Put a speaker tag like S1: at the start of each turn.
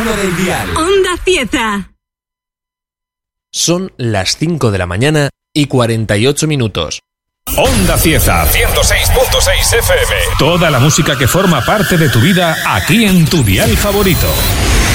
S1: uno del dial.
S2: Onda Cieza.
S3: Son las 5 de la mañana y 48 minutos.
S4: Onda Cieza 106.6 FM. Toda la música que forma parte de tu vida aquí en tu dial favorito.